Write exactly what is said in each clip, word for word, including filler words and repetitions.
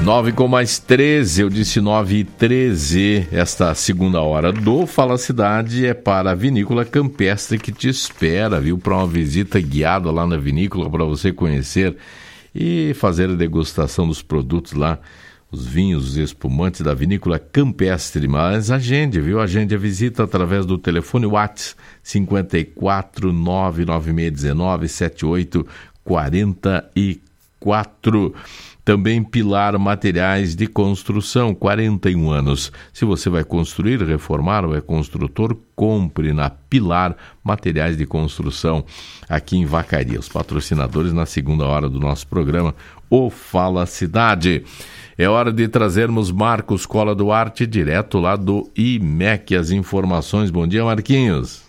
nove com mais treze, eu disse nove e treze. Esta segunda hora do Fala Cidade é para a Vinícola Campestre, que te espera, viu? Para uma visita guiada lá na vinícola, para você conhecer e fazer a degustação dos produtos lá, os vinhos, os espumantes da Vinícola Campestre. Mas agende, viu? Agende a visita através do telefone WhatsApp cinco quatro nove nove seis um nove sete oito quatro quatro. Também Pilar Materiais de Construção, quarenta e um anos. Se você vai construir, reformar ou é construtor, compre na Pilar Materiais de Construção, aqui em Vacaria. Os patrocinadores na segunda hora do nosso programa, o Fala Cidade. É hora de trazermos Marcos Cola Duarte, direto lá do I M E C, as informações. Bom dia, Marquinhos.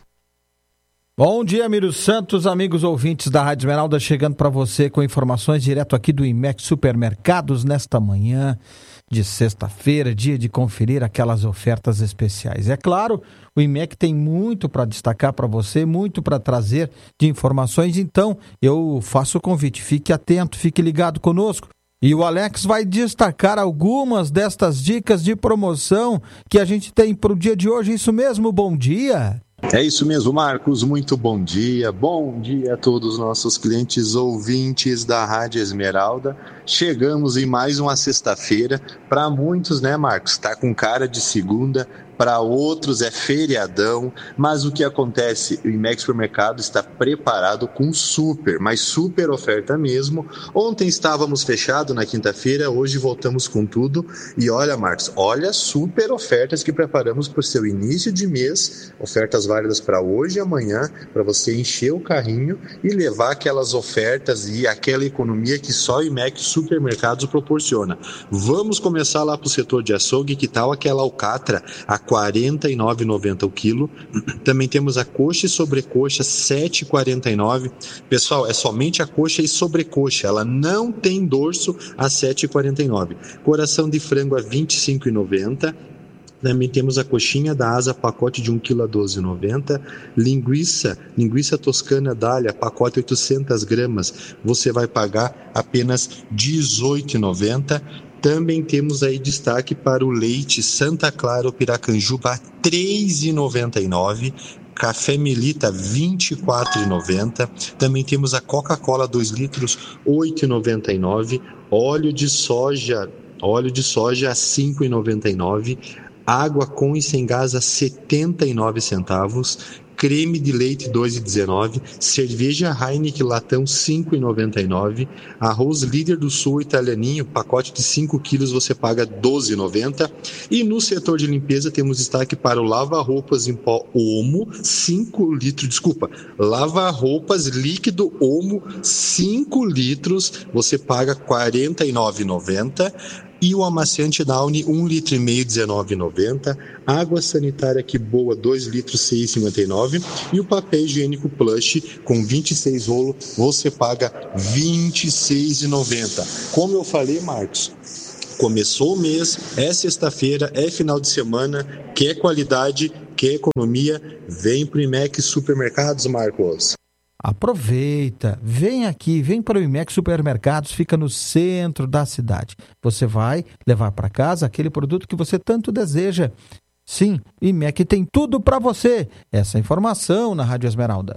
Bom dia, Miro Santos, amigos ouvintes da Rádio Esmeralda, chegando para você com informações direto aqui do I M E C Supermercados nesta manhã de sexta-feira, dia de conferir aquelas ofertas especiais. É claro, o I M E C tem muito para destacar para você, muito para trazer de informações, então eu faço o convite, fique atento, fique ligado conosco. E o Alex vai destacar algumas destas dicas de promoção que a gente tem para o dia de hoje. Isso mesmo, bom dia! É isso mesmo, Marcos, muito bom dia, bom dia a todos os nossos clientes ouvintes da Rádio Esmeralda. Chegamos em mais uma sexta-feira, para muitos, né, Marcos, está com cara de segunda, para outros é feriadão, mas o que acontece? O I M E C Supermercado está preparado com super, mas super oferta mesmo. Ontem estávamos fechados na quinta-feira, hoje voltamos com tudo. E olha, Marcos, olha super ofertas que preparamos para o seu início de mês, ofertas válidas para hoje e amanhã, para você encher o carrinho e levar aquelas ofertas e aquela economia que só o I M E C Supermercados proporciona. Vamos começar lá para o setor de açougue, que tal aquela alcatra a quarenta e nove reais e noventa centavos o quilo. Também temos a coxa e sobrecoxa sete reais e quarenta e nove centavos. Pessoal, é somente a coxa e sobrecoxa, ela não tem dorso a sete reais e quarenta e nove centavos. Coração de frango a vinte e cinco reais e noventa centavos. Também temos a coxinha da asa, pacote de um quilo a doze reais e noventa centavos. Linguiça, linguiça toscana dália, pacote oitocentas gramas, você vai pagar apenas dezoito reais e noventa centavos. Também temos aí destaque para o leite Santa Clara ou Piracanjuba a três reais e noventa e nove centavos. Café Melita vinte e quatro reais e noventa centavos. Também temos a Coca-Cola dois litros oito reais e noventa e nove centavos. Óleo de soja, óleo de soja a cinco reais e noventa e nove centavos. Água com e sem gás a setenta e nove centavos. Creme de leite dois reais e dezenove centavos, cerveja Heineken latão cinco reais e noventa e nove centavos, arroz Líder do Sul italianinho, pacote de cinco quilos você paga doze reais e noventa centavos. E no setor de limpeza temos destaque para o lava-roupas em pó Omo cinco litros, desculpa, lava-roupas líquido Omo cinco litros, você paga quarenta e nove reais e noventa centavos. E o amaciante Downy, um litro e meio, dezenove reais e noventa centavos. Água sanitária que boa, dois litros, seis reais e cinquenta e nove centavos. E o papel higiênico Plush, com vinte e seis rolos, você paga vinte e seis reais e noventa centavos. Como eu falei, Marcos, começou o mês, é sexta-feira, é final de semana, quer qualidade, quer economia, vem pro I M E C Supermercados, Marcos. Aproveita, vem aqui, vem para o I M E C Supermercados, fica no centro da cidade. Você vai levar para casa aquele produto que você tanto deseja. Sim, o I M E C tem tudo para você. Essa informação na Rádio Esmeralda.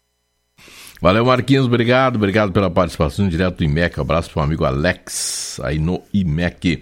Valeu, Marquinhos, obrigado, obrigado pela participação direto do I M E C. Um abraço para o amigo Alex, aí no I M E C.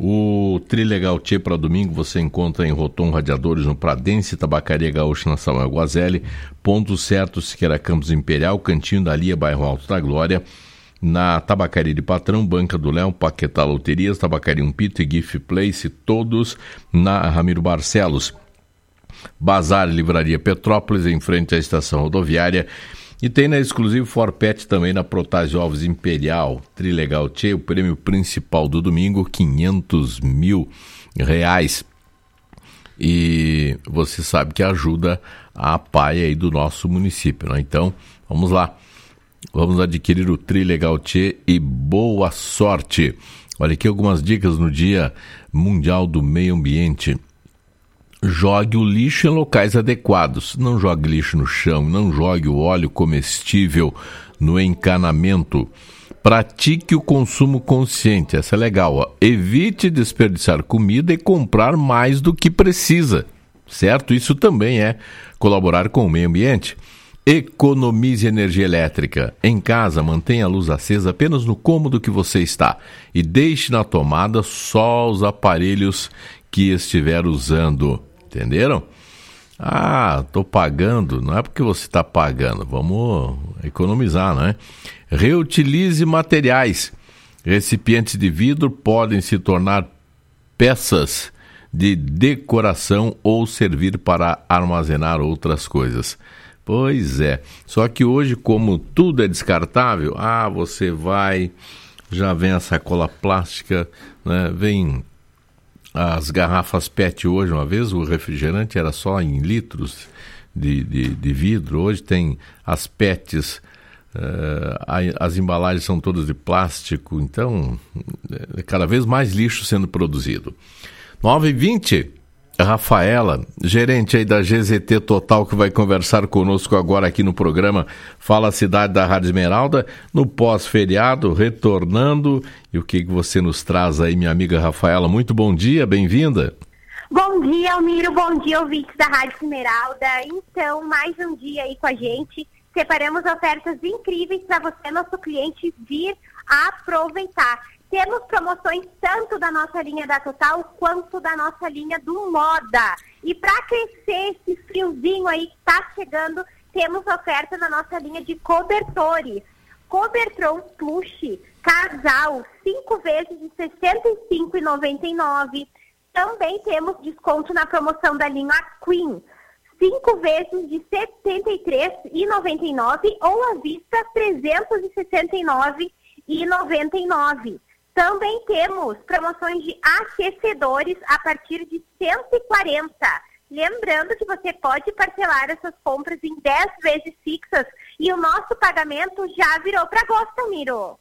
O Trilegal Tchê para domingo você encontra em Rotom Radiadores no Pradense, Tabacaria Gaúcha na Samuel Guazelli, Ponto Certo Siqueira Campos Imperial, Cantinho da Lia, bairro Alto da Glória, na Tabacaria de Patrão, Banca do Léo, Paquetá Loterias, Tabacaria Umpito e Gift Place, todos na Ramiro Barcelos. Bazar e Livraria Petrópolis, em frente à estação rodoviária. E tem na Exclusivo Forpet também na Protásio Alves Imperial, Trilegal Tchê, o prêmio principal do domingo, quinhentos mil reais. E você sabe que ajuda a P A I aí do nosso município, né? Então, vamos lá. Vamos adquirir o Trilegal Tchê e boa sorte. Olha aqui algumas dicas no Dia Mundial do Meio Ambiente. Jogue o lixo em locais adequados. Não jogue lixo no chão, não jogue o óleo comestível no encanamento. pratique o consumo consciente. Essa é legal, ó. Evite desperdiçar comida e comprar mais do que precisa, certo? Isso também é colaborar com o meio ambiente. Economize energia elétrica. Em casa, mantenha a luz acesa apenas no cômodo que você está e deixe na tomada só os aparelhos que estiver usando. Entenderam? Ah, estou pagando. Não é porque você está pagando. Vamos economizar, não é? Reutilize materiais. Recipientes de vidro podem se tornar peças de decoração ou servir para armazenar outras coisas. Pois é. Só que hoje, como tudo é descartável, ah, você vai, já vem a sacola plástica, né? Vem as garrafas P E T hoje. Uma vez o refrigerante era só em litros de, de, de vidro, hoje tem as P E Ts, uh, as embalagens são todas de plástico, então é cada vez mais lixo sendo produzido. nove e vinte, Rafaela, gerente aí da G Z T Total, que vai conversar conosco agora aqui no programa Fala Cidade da Rádio Esmeralda, no pós-feriado, retornando. E o que você nos traz aí, minha amiga Rafaela? Muito bom dia, bem-vinda. Bom dia, Almiro, bom dia, ouvintes da Rádio Esmeralda. Então, mais um dia aí com a gente. Separamos ofertas incríveis para você, nosso cliente, vir aproveitar. Temos promoções tanto da nossa linha da Total quanto da nossa linha do Moda. E para crescer esse friozinho aí que está chegando, temos oferta na nossa linha de cobertores. Cobertron Plush, casal, cinco vezes de sessenta e cinco reais e noventa e nove centavos. Também temos desconto na promoção da linha Queen, cinco vezes de setenta e três reais e noventa e nove centavos ou à vista trezentos e sessenta e nove reais e noventa e nove centavos. Também temos promoções de aquecedores a partir de cento e quarenta reais. Lembrando que você pode parcelar essas compras em dez vezes fixas e o nosso pagamento já virou para agosto, Miro.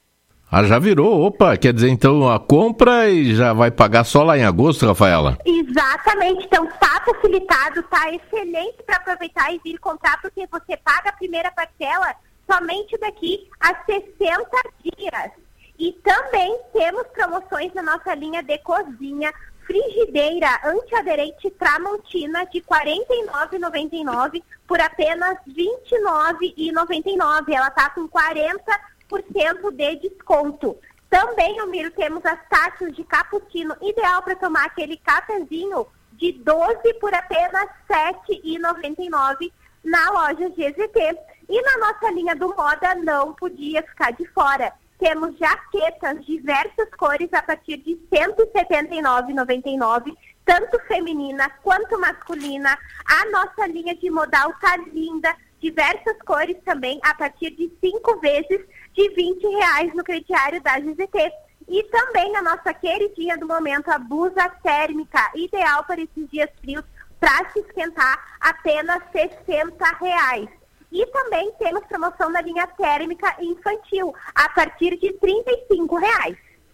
Ah, já virou? Opa, quer dizer então a compra e já vai pagar só lá em agosto, Rafaela? Exatamente, então está facilitado, está excelente para aproveitar e vir comprar, porque você paga a primeira parcela somente daqui a sessenta dias. E também temos promoções na nossa linha de cozinha, frigideira antiaderente Tramontina de quarenta e nove reais e noventa e nove centavos por apenas vinte e nove reais e noventa e nove centavos. Ela está com quarenta por cento de desconto. Também, Almiro, temos as taças de cappuccino, ideal para tomar aquele cafezinho de doze por apenas sete reais e noventa e nove centavos na loja G Z T. E na nossa linha do Moda não podia ficar de fora. Temos jaquetas, diversas cores a partir de cento e setenta e nove reais e noventa e nove centavos, tanto feminina quanto masculina. A nossa linha de modal tá linda, diversas cores também a partir de cinco vezes de vinte reais no crediário da G Z T. E também a nossa queridinha do momento, a blusa térmica, ideal para esses dias frios, para se esquentar, apenas sessenta reais. E também temos promoção na linha térmica infantil, a partir de trinta e cinco reais.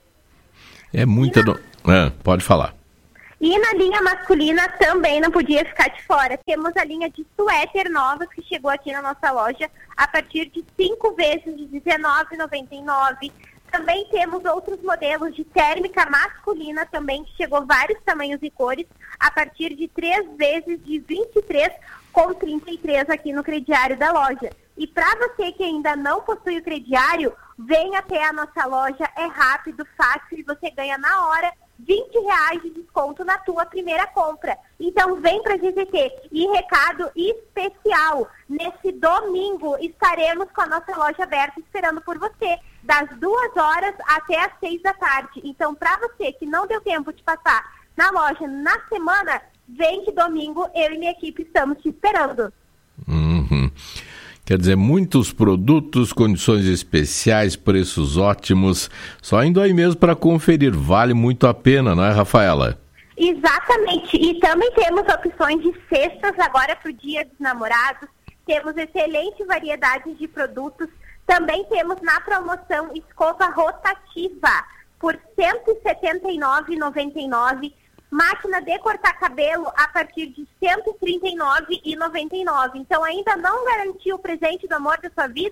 É muita... Na... Do... É, pode falar. E na linha masculina também não podia ficar de fora. Temos a linha de suéter novas que chegou aqui na nossa loja, a partir de cinco vezes de dezenove reais e noventa e nove centavos. Também temos outros modelos de térmica masculina também, que chegou vários tamanhos e cores, a partir de três vezes de vinte e três reais com trinta e três aqui no crediário da loja. E para você que ainda não possui o crediário, venha até a nossa loja, é rápido, fácil e você ganha na hora vinte reais de desconto na tua primeira compra. Então vem para a G Z T. E recado especial, nesse domingo estaremos com a nossa loja aberta esperando por você, das duas horas até as seis da tarde. Então para você que não deu tempo de passar na loja na semana, vem que domingo eu e minha equipe estamos te esperando. Uhum. Quer dizer, muitos produtos, condições especiais, preços ótimos. Só indo aí mesmo para conferir. Vale muito a pena, não é, Rafaela? Exatamente. E também temos opções de cestas agora para o Dia dos Namorados. Temos excelente variedade de produtos. Também temos na promoção escova rotativa por cento e setenta e nove reais e noventa e nove centavos. Máquina de cortar cabelo a partir de cento e trinta e nove reais e noventa e nove centavos. Então, ainda não garantiu o presente do amor da sua vida?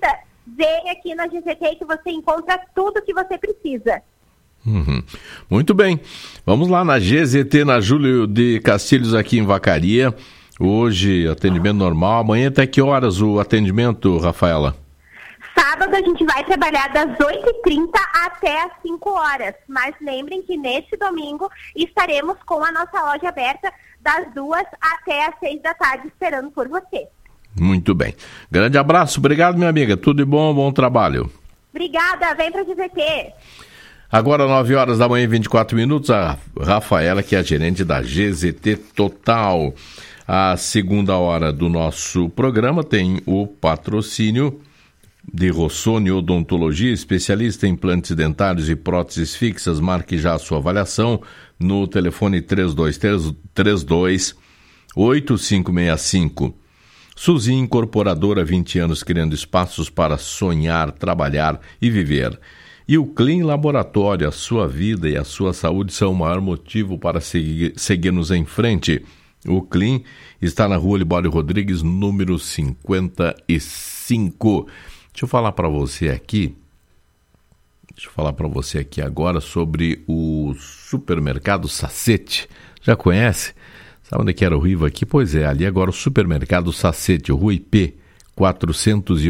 vem aqui na G Z T que você encontra tudo que você precisa. Uhum. Muito bem, vamos lá na G Z T, na Júlio de Castilhos, aqui em Vacaria. Hoje atendimento normal, amanhã até que horas o atendimento, Rafaela? Sábado a gente vai trabalhar das oito e trinta até as cinco horas, mas lembrem que neste domingo estaremos com a nossa loja aberta das duas até as seis da tarde esperando por você. Muito bem, grande abraço, obrigado minha amiga, tudo de bom, bom trabalho. Obrigada, vem pra G Z T. Agora, nove horas da manhã, vinte e quatro minutos, a Rafaela, que é a gerente da G Z T Total. A segunda hora do nosso programa tem o patrocínio de Rossoni Odontologia, especialista em implantes dentários e próteses fixas. Marque já a sua avaliação no telefone três dois três dois, oito cinco seis cinco. Suzy Incorporadora, vinte anos criando espaços para sonhar, trabalhar e viver. E o Clean Laboratório, a sua vida e a sua saúde são o maior motivo para seguir, seguirmos em frente. O Clean está na rua Libório Rodrigues, número cinquenta e cinco. Deixa eu falar para você aqui, deixa eu falar para você aqui agora sobre o supermercado Sacete. Já conhece? Sabe onde é que era o Riva aqui? Pois é, ali agora o supermercado Sacete, Rua I P quatrocentos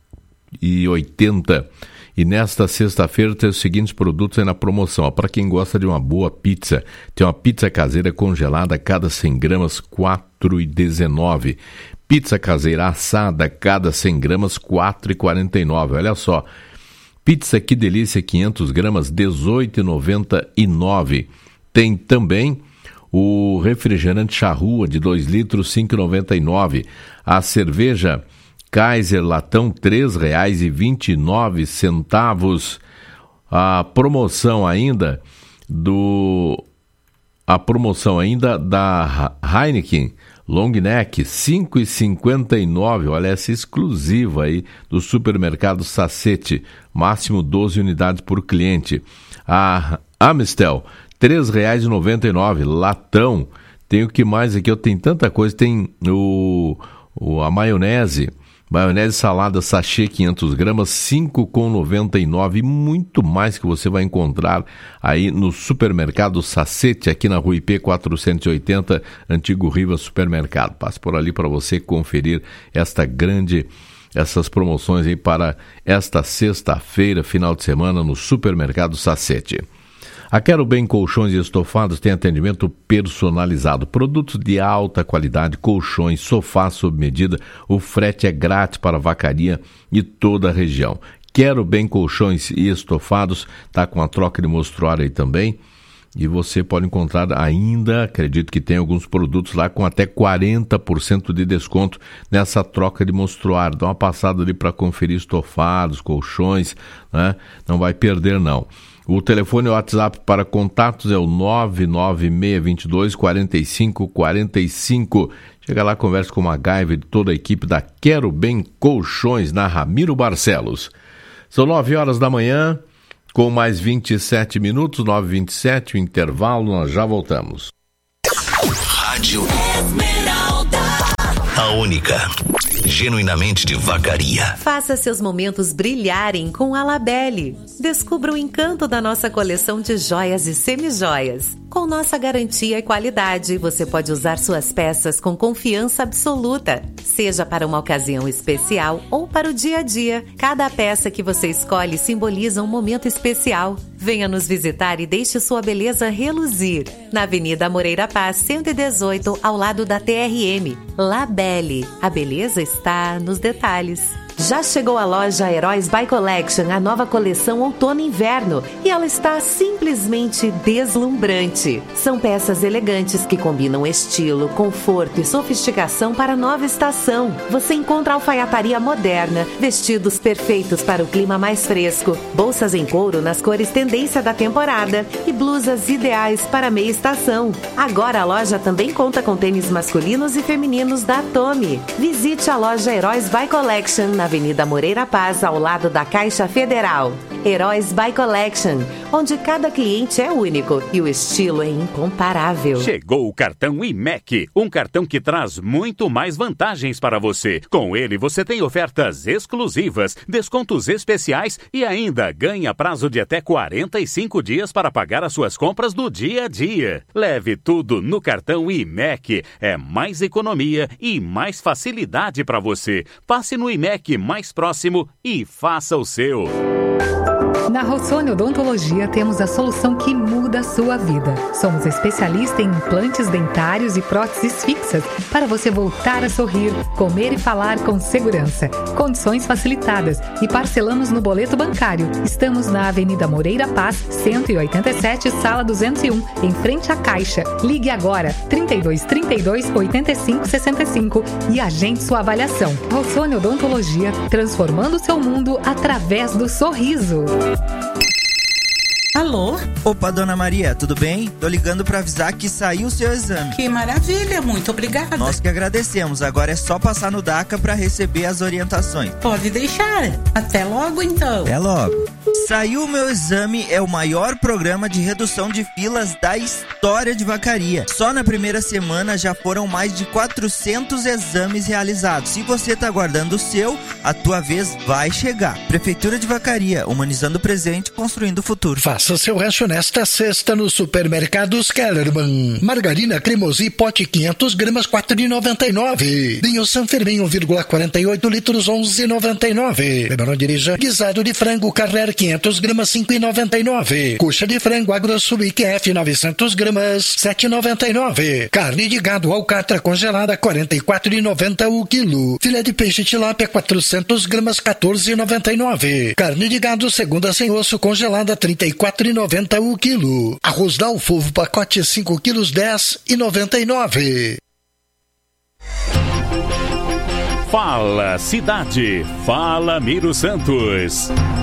e oitenta. E nesta sexta-feira tem os seguintes produtos aí na promoção. Para quem gosta de uma boa pizza, tem uma pizza caseira congelada a cada cem gramas, quatro reais e dezenove centavos. Pizza caseira assada, cada cem gramas, quatro reais e quarenta e nove centavos. Olha só, pizza Que Delícia, quinhentas gramas, dezoito reais e noventa e nove centavos. Tem também o refrigerante Charrua de dois litros, cinco reais e noventa e nove centavos. A cerveja Kaiser Latão, três reais e vinte e nove centavos. A promoção ainda do... A promoção ainda da Heineken Long Neck, cinco reais e cinquenta e nove centavos, olha essa exclusiva aí do supermercado Sacete, máximo doze unidades por cliente. A Amstel, três reais e noventa e nove centavos, latão. Tem o que mais aqui? Eu tenho tanta coisa, tem o, o, a maionese, maionese salada sachê, quinhentas gramas, cinco reais e noventa e nove centavos, e muito mais que você vai encontrar aí no supermercado Sacete, aqui na Rua I P quatrocentos e oitenta, antigo Riva Supermercado. Passe por ali para você conferir esta grande, essas promoções aí para esta sexta-feira, final de semana, no supermercado Sacete. A Quero Bem Colchões e Estofados tem atendimento personalizado, produtos de alta qualidade, colchões, sofá sob medida, o frete é grátis para Vacaria e toda a região. Quero Bem Colchões e Estofados, está com a troca de mostruário aí também, e você pode encontrar ainda, acredito que tem alguns produtos lá com até quarenta por cento de desconto nessa troca de mostruário. Dá uma passada ali para conferir estofados, colchões, né? Não vai perder não. O telefone e o WhatsApp para contatos é o nove nove seis dois dois, quatro cinco quatro cinco. Chega lá, conversa com o MacGyver e toda a equipe da Quero Bem Colchões, na Ramiro Barcelos. São nove horas da manhã, com mais vinte e sete minutos, nove e vinte e sete, o intervalo, nós já voltamos. Rádio Esmeralda, a única, genuinamente de Vacaria. Faça seus momentos brilharem com a Labelle. Descubra o encanto da nossa coleção de joias e semijoias. Com nossa garantia e qualidade, você pode usar suas peças com confiança absoluta. Seja para uma ocasião especial ou para o dia a dia, cada peça que você escolhe simboliza um momento especial. Venha nos visitar e deixe sua beleza reluzir. Na Avenida Moreira Paz, cento e dezoito, ao lado da T R M. Labelle. A beleza está nos detalhes. Já chegou a loja Heróis by Collection, a nova coleção outono e inverno, e ela está simplesmente deslumbrante. São peças elegantes que combinam estilo, conforto e sofisticação para a nova estação. Você encontra alfaiataria moderna, vestidos perfeitos para o clima mais fresco, bolsas em couro nas cores tendência da temporada e blusas ideais para meia estação. Agora a loja também conta com tênis masculinos e femininos da Tommy. Visite a loja Heróis by Collection na Avenida Moreira Paz, ao lado da Caixa Federal. Heróis by Collection, onde cada cliente é único e o estilo é incomparável. Chegou o cartão I M E C, um cartão que traz muito mais vantagens para você. Com ele você tem ofertas exclusivas, descontos especiais e ainda ganha prazo de até quarenta e cinco dias para pagar as suas compras do dia a dia. Leve tudo no cartão I M E C. É mais economia e mais facilidade para você. Passe no I M E C mais próximo e faça o seu. Na Rossoni Odontologia temos a solução que muda a sua vida. Somos especialistas em implantes dentários e próteses fixas para você voltar a sorrir, comer e falar com segurança. Condições facilitadas e parcelamos no boleto bancário. Estamos na Avenida Moreira Paz, cento e oitenta e sete, sala duzentos e um, em frente à Caixa. Ligue agora, trinta e dois, trinta e dois, oitenta e cinco, sessenta e cinco e agende sua avaliação. Rossoni Odontologia, transformando seu mundo através do sorriso. Alô? Opa, dona Maria, tudo bem? Tô ligando pra avisar que saiu o seu exame. Que maravilha, muito obrigada. Nós que agradecemos, agora é só passar no DACA pra receber as orientações. Pode deixar, até logo então. Até logo. Saiu o Meu Exame é o maior programa de redução de filas da história de Vacaria. Só na primeira semana já foram mais de quatrocentos exames realizados. Se você tá aguardando o seu, a tua vez vai chegar. Prefeitura de Vacaria, humanizando o presente, construindo o futuro. Faça seu rancho nesta sexta no Supermercados Kellerman. Margarina Cremosi pote quinhentas gramas quatro reais e noventa e nove centavos. Vinho San Fermin um vírgula quarenta e oito litros onze reais e noventa e nove centavos. Beba, não dirija. Guisado de frango Carrer quinhentas gramas cinco reais e noventa e nove centavos. Coxa de frango AgroSubic F novecentas gramas sete reais e noventa e nove centavos. Carne de gado alcatra congelada quarenta e quatro reais e noventa centavos o quilo. Filé de peixe tilápia quatrocentas gramas quatorze reais e noventa e nove centavos. Carne de gado segunda sem osso congelada trinta e quatro reais e noventa centavos o quilo. Arroz Dalfovo pacote cinco quilos dez reais e noventa e nove centavos. Fala Cidade, fala Miro Santos.